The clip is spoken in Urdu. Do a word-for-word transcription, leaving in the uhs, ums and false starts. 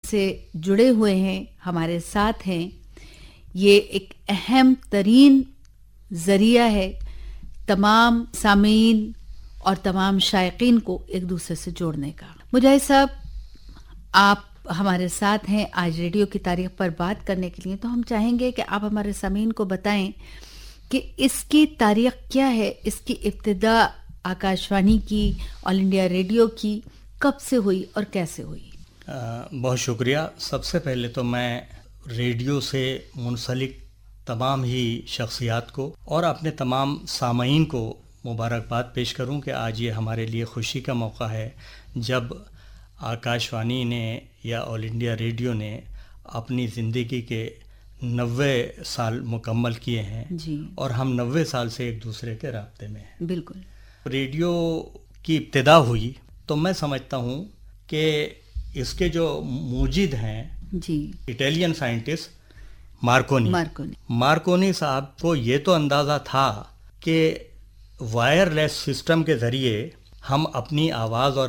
سے جڑے ہوئے ہیں، ہمارے ساتھ ہیں. یہ ایک اہم ترین ذریعہ ہے تمام سامعین اور تمام شائقین کو ایک دوسرے سے جوڑنے کا. مجاہد صاحب، آپ ہمارے ساتھ ہیں آج ریڈیو کی تاریخ پر بات کرنے کے لیے، تو ہم چاہیں گے کہ آپ ہمارے سامعین کو بتائیں کہ اس کی تاریخ کیا ہے، اس کی ابتدا آکاشوانی کی، آل انڈیا ریڈیو کی کب سے ہوئی اور کیسے ہوئی؟ بہت شکریہ. سب سے پہلے تو میں ریڈیو سے منسلک تمام ہی شخصیات کو اور اپنے تمام سامعین کو مبارکباد پیش کروں کہ آج یہ ہمارے لیے خوشی کا موقع ہے جب آکاشوانی نے یا آل انڈیا ریڈیو نے اپنی زندگی کے نوے سال مکمل کیے ہیں جی. اور ہم نوے سال سے ایک دوسرے کے رابطے میں ہیں. بالکل. ریڈیو کی ابتدا ہوئی تو میں سمجھتا ہوں کہ اس کے جو موجد ہیں جی Italian scientist Marconi Marconi Marconi صاحب کو یہ تو اندازہ تھا کہ وائر لیس سسٹم کے ذریعے ہم اپنی آواز اور